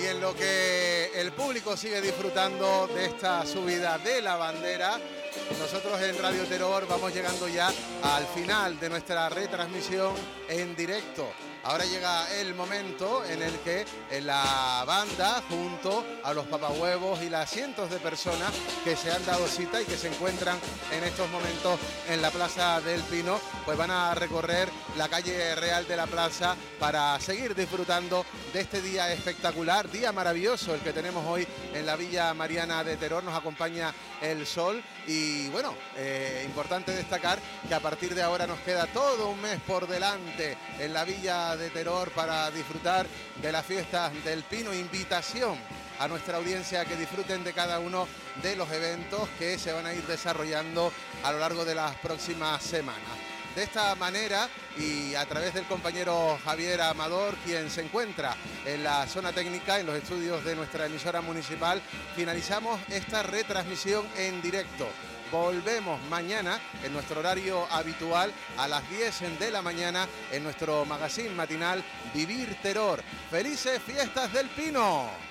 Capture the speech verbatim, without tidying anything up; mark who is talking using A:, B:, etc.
A: en lo que el público sigue disfrutando de esta subida de la bandera, nosotros en Radio Terror vamos llegando ya al final de nuestra retransmisión en directo. Ahora llega el momento en el que la banda, junto a los papahuevos y las cientos de personas que se han dado cita y que se encuentran en estos momentos en la Plaza del Pino, pues van a recorrer la calle real de la plaza para seguir disfrutando de este día espectacular, día maravilloso el que tenemos hoy en la Villa Mariana de Terror. Nos acompaña el sol y bueno, eh, importante destacar que a partir de ahora nos queda todo un mes por delante en la Villa de Terror para disfrutar de las fiestas del Pino. Invitación a nuestra audiencia a que disfruten de cada uno de los eventos que se van a ir desarrollando a lo largo de las próximas semanas. De esta manera y a través del compañero Javier Amador, quien se encuentra en la zona técnica, en los estudios de nuestra emisora municipal, finalizamos esta retransmisión en directo. Volvemos mañana en nuestro horario habitual a las diez de la mañana en nuestro magazine matinal Vivir Terror. ¡Felices fiestas del Pino!